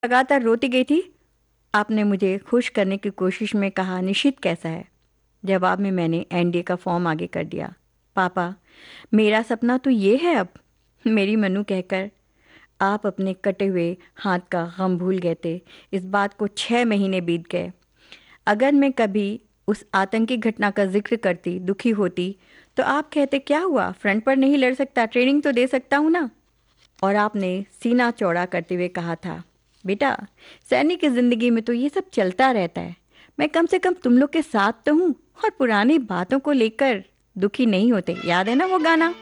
लगातार रोती गई थी। आपने मुझे खुश करने की कोशिश में कहा, निशित कैसा है? जवाब में मैंने एनडीए का फॉर्म आगे कर दिया। पापा, मेरा सपना तो ये है अब, मेरी मनु कहकर आप अपने कटे हुए हाथ का गम भूल गए थे। इस बात को 6 महीने बीत गए। अगर मैं कभी उस आतंकी घटना का जिक्र करती, दुखी होती, तो आप कहते क्या हुआ, फ्रंट पर नहीं लड़ सकता, ट्रेनिंग तो दे सकता हूँ ना। और आपने सीना चौड़ा करते हुए कहा था, बेटा, सैनिक की ज़िंदगी में तो ये सब चलता रहता है। मैं कम से कम तुम लोग के साथ तो हूँ और पुरानी बातों को लेकर दुखी नहीं होते। याद है ना वो गाना?